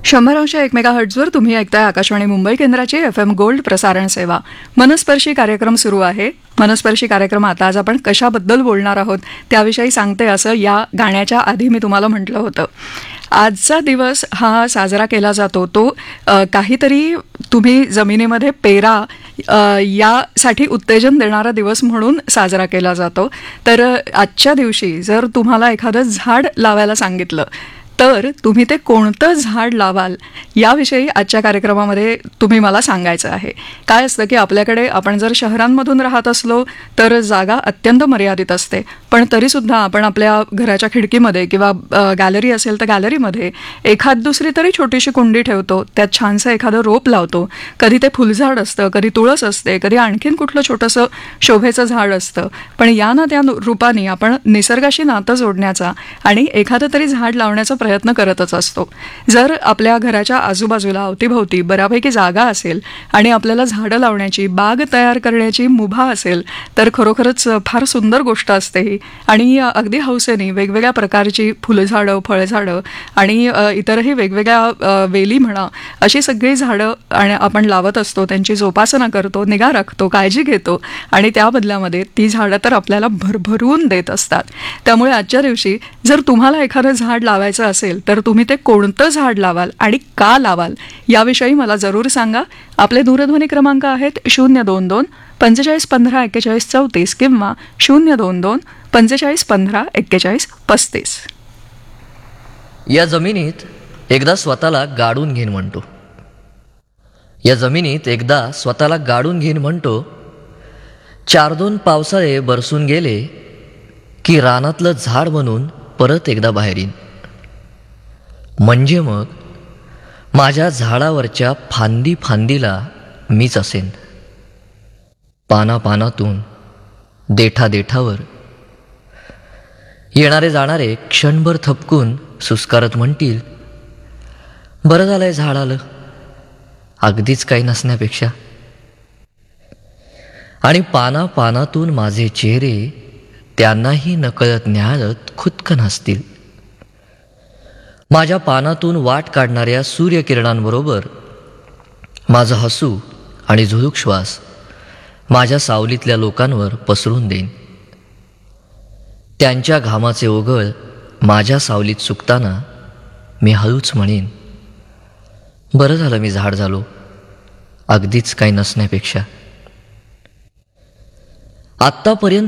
100.1 मेगाहर्ट्झवर तुम्ही ऐकताय आकाशवाणी मुंबई केंद्राची FM गोल्ड प्रसारण सेवा. मनस्पर्शी कार्यक्रम सुरू आहे. मनस्पर्शी कार्यक्रमात आज आपण कशाबद्दल बोलणार आहोत त्याविषयी सांगते असं या गाण्याच्या आधी मी तुम्हाला म्हटलं होतं. आजचा दिवस हा साजरा केला जातो तो काहीतरी तुम्ही जमिनीमध्ये पेरा यासाठी उत्तेजन देणारा दिवस म्हणून साजरा केला जातो. तर आजच्या दिवशी जर तुम्हाला एखादं झाड लावायला सांगितलं तर तुम्ही ते कोणतं झाड लावाल याविषयी आजच्या कार्यक्रमामध्ये तुम्ही मला सांगायचं आहे. काय असतं की आपल्याकडे आपण जर शहरांमधून राहत असलो तर जागा अत्यंत मर्यादित असते, पण तरीसुद्धा आपण आपल्या घराच्या खिडकीमध्ये किंवा गॅलरी असेल तर गॅलरीमध्ये एखाद दुसरी तरी छोटीशी कुंडी ठेवतो, त्यात छानसं एखादं रोप लावतो. कधी ते फुलझाड असतं, कधी तुळस असते, कधी आणखीन कुठलं छोटंसं शोभेचं झाड असतं. पण या ना त्या रूपाने आपण निसर्गाशी नातं जोडण्याचा आणि एखादं तरी झाड लावण्याचा प्रयत्न करतच असतो. जर आपल्या घराच्या आजूबाजूला अवतीभोवती बऱ्यापैकी जागा असेल आणि आपल्याला झाडं लावण्याची बाग तयार करण्याची मुभा असेल तर खरोखरच फार सुंदर गोष्ट असते ही. आणि अगदी हौसेने वेगवेगळ्या प्रकारची फुलझाडं, फळझाडं आणि इतरही वेगवेगळ्या वेली म्हणा अशी सगळी झाडं आपण लावत असतो, त्यांची जोपासना करतो, निगा राखतो, काळजी घेतो आणि त्या बदल्यामध्ये ती झाडं तर आपल्याला भरभरून देत असतात. त्यामुळे आजच्या दिवशी जर तुम्हाला एखादं झाड लावायचं असेल तर तुम्ही ते कोणतं झाड लावाल आणि का लावाल याविषयी मला जरूर सांगा. आपले दूरध्वनी क्रमांक आहेत 022 45 15 41 34 किंवा 022 45 15 41 35. या जमिनीत एकदा स्वतःला गाडून घेईन म्हणतो. या जमिनीत एकदा स्वतःला गाडून घेईन म्हणतो. 4-2 पावसाळे बरसून गेले की रानातलं झाड बनून परत एकदा बाहेर येईन. म्हणजे मग माझ्या झाडावरच्या फांदी फांदीला मीच असेन. पाना पानातून, देठा देठावर येणारे जाणारे क्षणभर थपकून सुस्कारत म्हणतील, बरं झालंय झाड आलं, अगदीच काही नसण्यापेक्षा. आणि पाना पानातून माझे चेहरे त्यांनाही नकळत न्याहाळत खुदकन हसतील. माझ्या पानातून वाट काढणाऱ्या सूर्यकिरणांबरोबर माझं हसू आणि झुळूक श्वास माझ्या सावलीतल्या लोकांवर पसरून देईन. त्यांच्या घामाचे ओघळ माझ्या सावलीत सुकताना मी हळूच म्हणेन, बरं झालं मी झाड झालो, अगदीच काही नसण्यापेक्षा. आत्तापर्यंत